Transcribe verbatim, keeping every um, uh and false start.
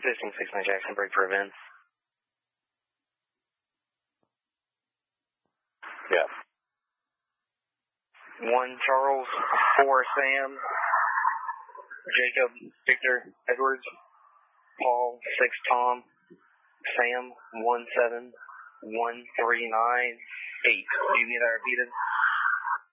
fifteen six nine Jackson, break for events. Yeah. One Charles, four Sam, Jacob, Victor, Edwards, Paul, six Tom, Sam, one seven, one three nine eight. Do you need that repeated?